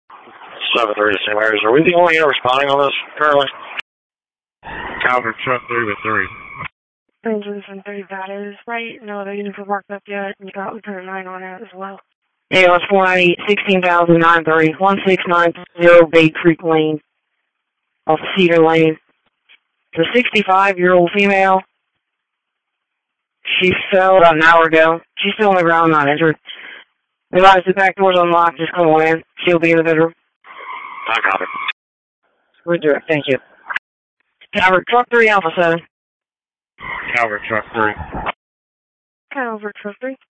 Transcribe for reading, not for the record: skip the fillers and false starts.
7-3 St. Mary's. Are we the only responding on this currently? Calvert truck 3 with 3. Engine 3, that is right. No, they didn't marked up yet. You got Lieutenant 9 on it as well. Yeah, it's 498, 16,093, 1690 Bay Creek Lane, off Cedar Lane. The 65-year-old female, she fell about an hour ago. She's still on the ground, not injured. Advise the back door's unlocked, just come on in. She'll be in the bedroom. I copy. We're direct, thank you. Calvert truck 3, Alpha 7. Calvert truck 3. Calvert truck 3.